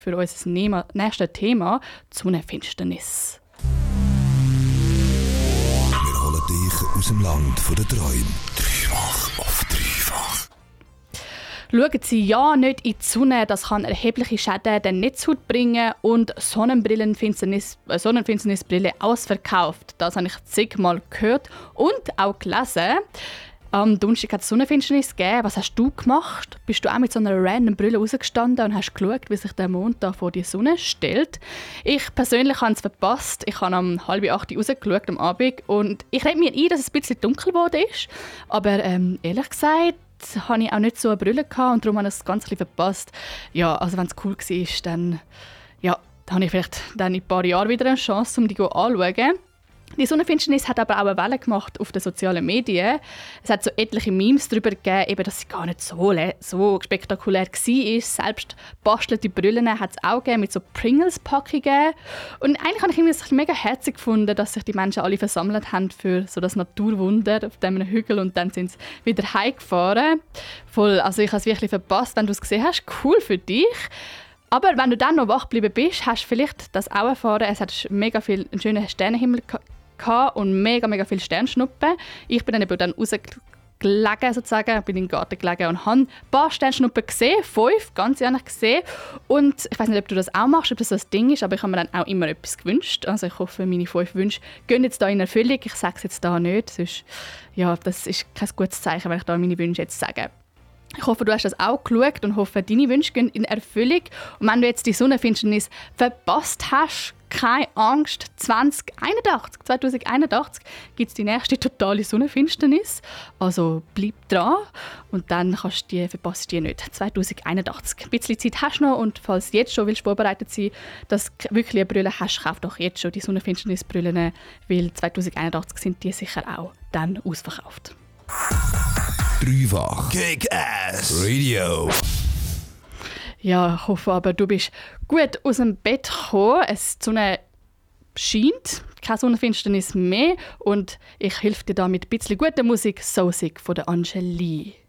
für unser nächstes Thema, die Sonnenfinsternis. Wir holen dich aus dem Land der Träume. Dreifach auf dreifach. Schauen Sie ja nicht in die Sonne, das kann erhebliche Schäden der Netzhaut bringen und Sonnenfinsternisbrille ausverkauft. Das habe ich zigmal gehört und auch gelesen. Am Donnerstag hat es Sonnenfinsternis gegeben. Was hast du gemacht? Bist du auch mit so einer random Brille rausgestanden und hast geschaut, wie sich der Mond da vor die Sonne stellt? Ich persönlich habe es verpasst. Ich habe um 7:30 rausgeschaut am Abend und ich rede mir ein, dass es ein bisschen dunkel geworden ist. Aber ehrlich gesagt, hatte ich auch nicht so eine Brille gehabt und darum habe ich es ganz ein bisschen verpasst. Ja, also wenn es cool war, dann habe ich vielleicht dann in ein paar Jahren wieder eine Chance, um die anzuschauen. Die Sonnenfinsternis hat aber auch eine Welle gemacht auf den sozialen Medien. Es hat so etliche Memes darüber gegeben, eben, dass sie gar nicht so spektakulär war. Selbst bastelte Brillen hat es auch gegeben, mit so Pringles-Packungen. Und eigentlich habe ich es mega herzig gefunden, dass sich die Menschen alle versammelt haben für so das Naturwunder auf diesem Hügel und dann sind sie wieder heimgefahren. Voll, also ich habe es wirklich verpasst. Wenn du es gesehen hast, cool für dich. Aber wenn du dann noch wach geblieben bist, hast du vielleicht das auch erfahren. Es hat mega viel einen schönen Sternenhimmel gehabt und mega viele Sternschnuppen. Ich bin dann eben rausgelegen, sozusagen, bin in den Garten gelegen und habe ein paar Sternschnuppen gesehen, 5, ganz ehrlich gesehen. Und ich weiß nicht, ob du das auch machst, ob das so ein Ding ist, aber ich habe mir dann auch immer etwas gewünscht. Also ich hoffe, meine 5 Wünsche gehen jetzt da in Erfüllung. Ich sage es jetzt da nicht, sonst, ja, das ist kein gutes Zeichen, wenn ich da meine Wünsche jetzt sage. Ich hoffe, du hast das auch geschaut und hoffe, deine Wünsche gehen in Erfüllung. Und wenn du jetzt die Sonnenfinsternis verpasst hast, keine Angst, 2081 gibt es die nächste totale Sonnenfinsternis. Also bleib dran und dann verpasst du die nicht. 2081. Ein bisschen Zeit hast du noch und falls du jetzt schon vorbereitet sein willst, dass du wirklich eine Brille hast, kauf doch jetzt schon die Sonnenfinsternisbrillen, weil 2081 sind die sicher auch dann ausverkauft. Dreifach Kick-Ass Radio. Ja, ich hoffe aber, du bist gut aus dem Bett gekommen. Die Sonne scheint, keine Sonnenfinsternis mehr und ich helfe dir da mit ein bisschen guter Musik, So Sick von der Angelique.